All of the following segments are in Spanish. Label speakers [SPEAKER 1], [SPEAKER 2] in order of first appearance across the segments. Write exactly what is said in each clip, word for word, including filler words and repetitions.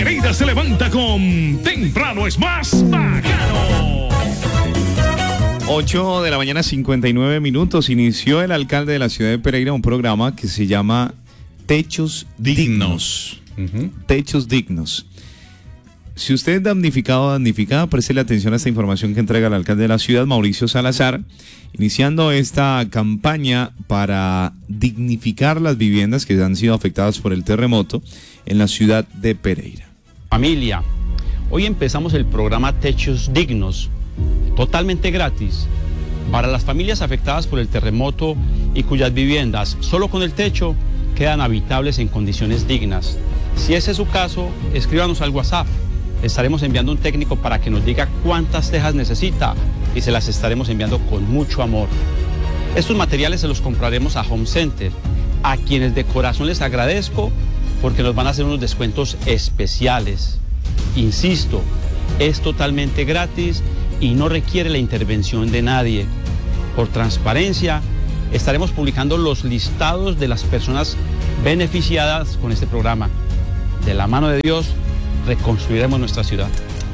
[SPEAKER 1] Pereira se levanta con Temprano es más bacano.
[SPEAKER 2] ocho de la mañana, cincuenta y nueve minutos. Inició el alcalde de la ciudad de Pereira un programa que se llama Techos Dignos. Uh-huh. Techos Dignos. Si usted es damnificado o damnificada, préstele atención a esta información que entrega el alcalde de la ciudad, Mauricio Salazar, iniciando esta campaña para dignificar las viviendas que han sido afectadas por el terremoto en la ciudad de Pereira.
[SPEAKER 3] Familia, hoy empezamos el programa Techos Dignos, totalmente gratis, para las familias afectadas por el terremoto y cuyas viviendas, solo con el techo, quedan habitables en condiciones dignas. Si ese es su caso, escríbanos al WhatsApp. Estaremos enviando un técnico para que nos diga cuántas tejas necesita y se las estaremos enviando con mucho amor. Estos materiales se los compraremos a Home Center, a quienes de corazón les agradezco porque nos van a hacer unos descuentos especiales. Insisto, es totalmente gratis y no requiere la intervención de nadie. Por transparencia, estaremos publicando los listados de las personas beneficiadas con este programa. De la mano de Dios, reconstruiremos nuestra ciudad.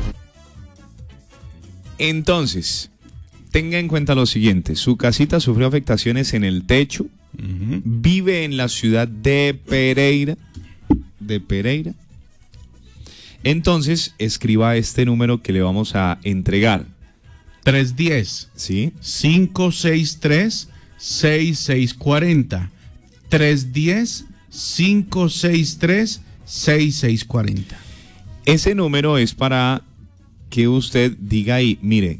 [SPEAKER 2] Entonces, tenga en cuenta lo siguiente: su casita sufrió afectaciones en el techo, uh-huh. Vive en la ciudad de Pereira, de Pereira. Entonces, escriba este número que le vamos a entregar.
[SPEAKER 4] tres uno cero,
[SPEAKER 2] ¿sí?
[SPEAKER 4] cinco seis tres, seis seis cuatro cero. tres uno cero, cinco seis tres, seis seis cuatro cero.
[SPEAKER 2] Ese número es para que usted diga ahí, mire,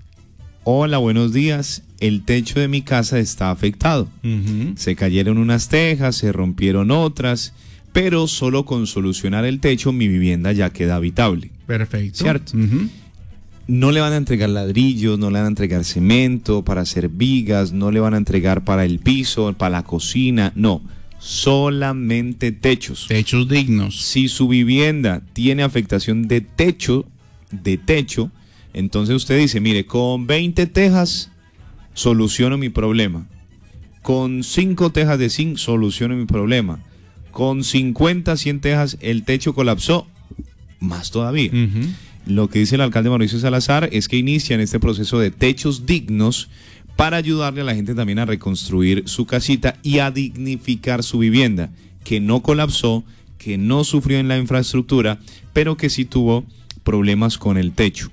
[SPEAKER 2] hola, buenos días, el techo de mi casa está afectado. Uh-huh. Se cayeron unas tejas, se rompieron otras, pero solo con solucionar el techo mi vivienda ya queda habitable.
[SPEAKER 4] Perfecto.
[SPEAKER 2] ¿Cierto?
[SPEAKER 4] Uh-huh.
[SPEAKER 2] No le van a entregar ladrillos, no le van a entregar cemento para hacer vigas, no le van a entregar para el piso, para la cocina, no. Solamente techos.
[SPEAKER 4] Techos dignos.
[SPEAKER 2] Si su vivienda tiene afectación de techo, de techo, entonces usted dice, mire, con veinte tejas soluciono mi problema. Con cinco tejas de zinc soluciono mi problema. Con cincuenta, cien tejas el techo colapsó, más todavía. Uh-huh. Lo que dice el alcalde Mauricio Salazar es que inician este proceso de techos dignos para ayudarle a la gente también a reconstruir su casita y a dignificar su vivienda, que no colapsó, que no sufrió en la infraestructura, pero que sí tuvo problemas con el techo.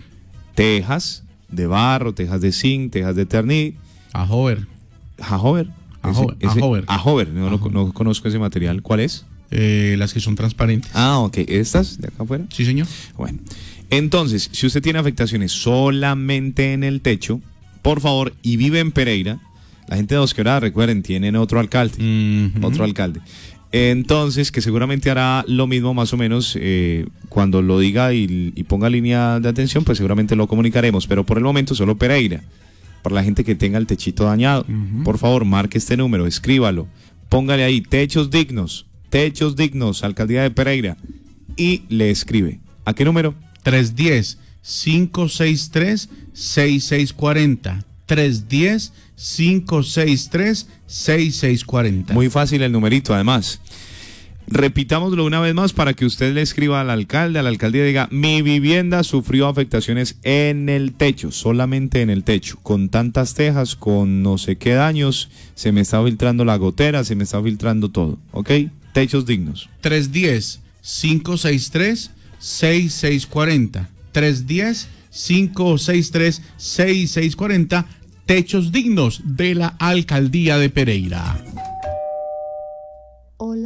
[SPEAKER 2] Tejas de barro, tejas de zinc, tejas de ternit.
[SPEAKER 4] Ahover.
[SPEAKER 2] Ahover.
[SPEAKER 4] Ahover. Ahover.
[SPEAKER 2] Ahover. No, no, no conozco ese material. ¿Cuál es?
[SPEAKER 4] Eh, las que son transparentes.
[SPEAKER 2] Ah, ok. ¿Estas de acá afuera?
[SPEAKER 4] Sí, señor.
[SPEAKER 2] Bueno, entonces, si usted tiene afectaciones solamente en el techo, por favor, y vive en Pereira, la gente de Dos Quebradas, recuerden, tienen otro alcalde, uh-huh. otro alcalde. Entonces, que seguramente hará lo mismo más o menos eh, cuando lo diga y, y ponga línea de atención, pues seguramente lo comunicaremos, pero por el momento solo Pereira. Para la gente que tenga el techito dañado, uh-huh. por favor, marque este número, escríbalo, póngale ahí, techos dignos, techos dignos, alcaldía de Pereira, y le escribe. ¿A qué número?
[SPEAKER 4] tres uno cero, cinco seis tres, seis seis cuatro cero. tres uno cero, cinco seis tres, seis seis cuatro cero.
[SPEAKER 2] Muy fácil el numerito, además. Repitámoslo una vez más para que usted le escriba al alcalde, a la alcaldía y diga, mi vivienda sufrió afectaciones en el techo, solamente en el techo, con tantas tejas, con no sé qué daños, se me está filtrando la gotera, se me está filtrando todo, ¿ok? Techos dignos.
[SPEAKER 4] tres uno cero, cinco seis tres, seis seis cuatro cero. tres uno cero, cinco seis tres, seis seis cuatro cero. Techos dignos de la alcaldía de Pereira.
[SPEAKER 5] Hola.